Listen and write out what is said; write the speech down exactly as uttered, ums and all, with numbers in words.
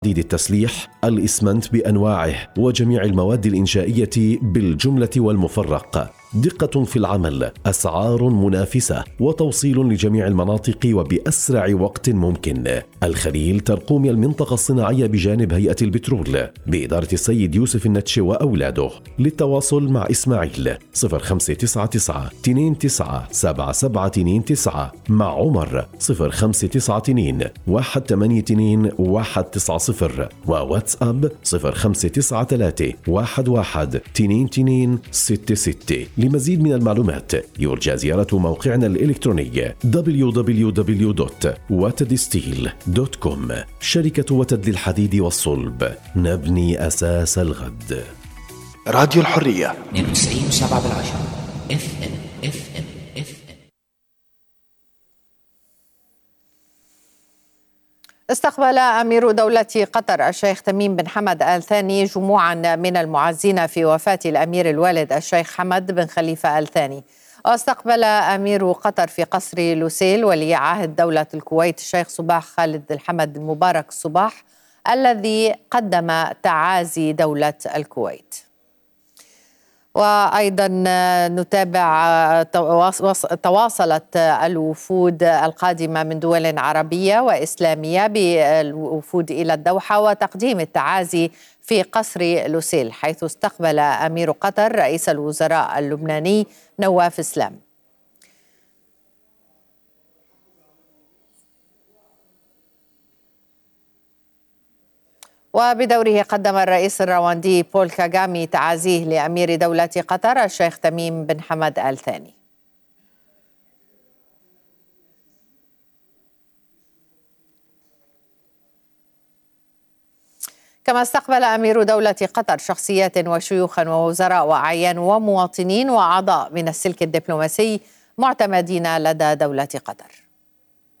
حديد التسليح، الإسمنت بأنواعه وجميع المواد الإنشائية بالجملة والمفرق. دقة في العمل، أسعار منافسة، وتوصيل لجميع المناطق وبأسرع وقت ممكن. الخليل ترقومي المنطقة الصناعية بجانب هيئة البترول بإدارة السيد يوسف النتش وأولاده. للتواصل مع إسماعيل صفر خمسة تسعة تسعة اثنين تسعة سبعة سبعة اثنين تسعة، مع عمر صفر خمسة تسعة اثنين واحد ثمانية اثنين واحد تسعة صفر، وواتساب صفر خمسة تسعة ثلاثة واحد واحد اثنين اثنين ستة ستة. لمزيد من المعلومات يرجى زيارة موقعنا الإلكتروني دبليو دبليو دبليو دوت وتد ستيل دوت كوم. شركة وتد للحديد والصلب، نبني أساس الغد. راديو الحرية اثنين وتسعين وسبعة بالعشرة اف ام اف ام اف ام. استقبل أمير دولة قطر الشيخ تميم بن حمد آل ثاني جموعا من المعزين في وفاة الأمير الوالد الشيخ حمد بن خليفة آل ثاني. واستقبل أمير قطر في قصر لوسيل ولي عهد دولة الكويت الشيخ صباح خالد الحمد المبارك الصباح الذي قدم تعازي دولة الكويت. وأيضا نتابع تواصلت الوفود القادمة من دول عربية وإسلامية بالوفود إلى الدوحة وتقديم التعازي في قصر لوسيل، حيث استقبل أمير قطر رئيس الوزراء اللبناني نواف إسلام. وبدوره قدم الرئيس الرواندي بول كاغامي تعازيه لأمير دولة قطر الشيخ تميم بن حمد آل ثاني. كما استقبل أمير دولة قطر شخصيات وشيوخا ووزراء وأعيان ومواطنين وأعضاء من السلك الدبلوماسي معتمدين لدى دولة قطر.